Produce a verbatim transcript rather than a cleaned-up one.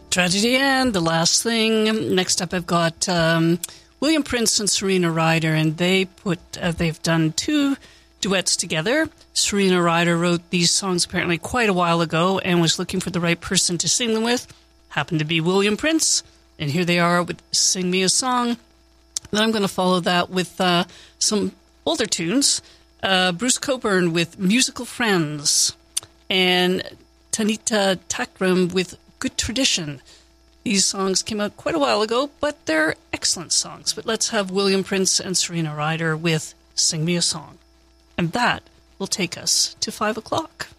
Tragedy and the last thing. Next up, I've got um, William Prince and Serena Ryder, and they put uh, they've done two duets together. Serena Ryder wrote these songs apparently quite a while ago and was looking for the right person to sing them with. Happened to be William Prince, and here they are with "Sing Me a Song." Then I'm going to follow that with uh, some older tunes. Uh, Bruce Cockburn with "Musical Friends," and Tanita Takram with "Good Tradition." These songs came out quite a while ago, but they're excellent songs. But let's have William Prince and Serena Ryder with "Sing Me a Song." And that will take us to five o'clock.